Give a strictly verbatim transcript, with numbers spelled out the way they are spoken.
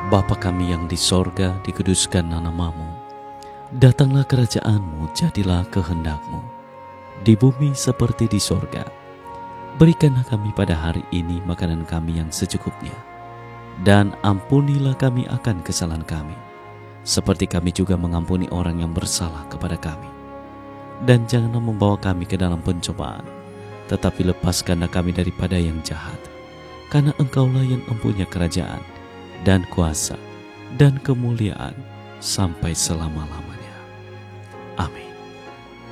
Bapa kami yang di sorga, dikuduskan namamu. Datanglah kerajaanmu, jadilah kehendakmu, di bumi seperti di sorga. Berikanlah kami pada hari ini makanan kami yang secukupnya. Dan ampunilah kami akan kesalahan kami, seperti kami juga mengampuni orang yang bersalah kepada kami. Dan janganlah membawa kami ke dalam pencobaan, tetapi lepaskanlah kami daripada yang jahat. Karena Engkaulah yang mempunyai kerajaan, dan kuasa, dan kemuliaan, sampai selama-lamanya. Amin.